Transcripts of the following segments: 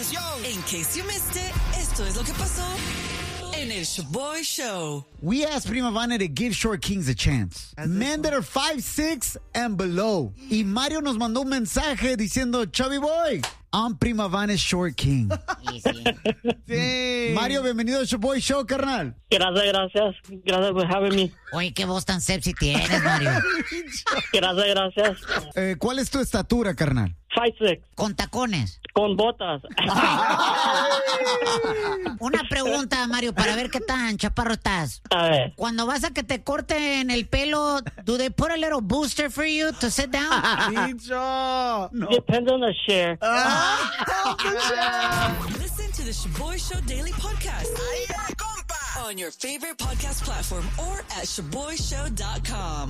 atención. In case you missed it, esto es lo que pasó en el Shaboy Show. We asked Prima Vane to give short kings a chance. Men that are 5'6" and below. Y Mario nos mandó un mensaje diciendo, Chubby Boy, I'm Prima Vane's short king. Sí. Mario, bienvenido al Shaboy Show, carnal. Gracias. Gracias por having me. Oye, qué voz tan sexy tienes, Mario. Gracias. ¿Cuál es tu estatura, carnal? 5'6". Con tacones. Con botas. Una pregunta, Mario, para ver qué tan chaparro estás. A ver. Cuando vas a que te corten el pelo, do they put a little booster for you to sit down? No. Depends on the share. Listen to the Shaboy Show Daily Podcast. ¡Ahí va, compa! On your favorite podcast platform or at ShaboyShow.com.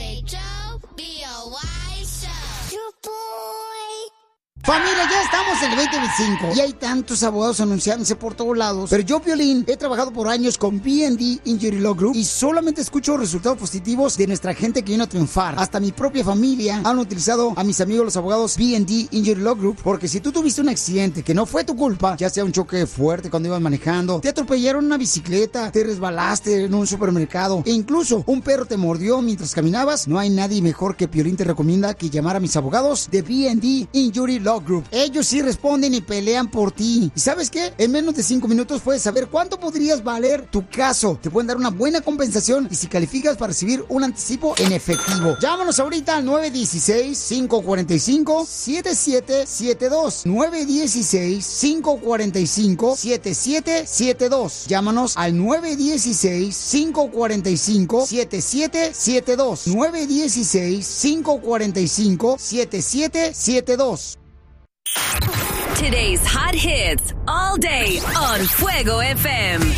SHOBOY Show. Shaboy. Familia, ya estamos en el 2025 y hay tantos abogados anunciándose por todos lados. Pero yo, Piolín, he trabajado por años con B&D Injury Law Group y solamente escucho resultados positivos de nuestra gente que viene a triunfar. Hasta mi propia familia han utilizado a mis amigos los abogados B&D Injury Law Group, porque si tú tuviste un accidente que no fue tu culpa, ya sea un choque fuerte cuando ibas manejando, te atropellaron una bicicleta, te resbalaste en un supermercado e incluso un perro te mordió mientras caminabas, no hay nadie mejor que Piolín te recomienda que llamar a mis abogados de B&D Injury Law Group. Ellos sí responden y pelean por ti. ¿Y sabes qué? En menos de 5 minutos puedes saber cuánto podrías valer tu caso. Te pueden dar una buena compensación y si calificas para recibir un anticipo en efectivo. Llámanos ahorita al 916-545-7772. 916-545-7772. Llámanos al 916-545-7772. 916-545-7772. Today's hot hits all day on Fuego FM.